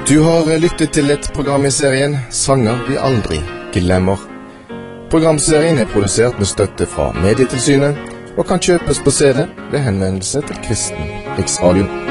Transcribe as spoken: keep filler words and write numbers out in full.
Du har lyttet til et program i serien Sanger vi aldri glemmer. Programserien er produsert med støtte fra Medietilsynet og kan kjøpes på C D ved henvendelse til Kristen Riksradio.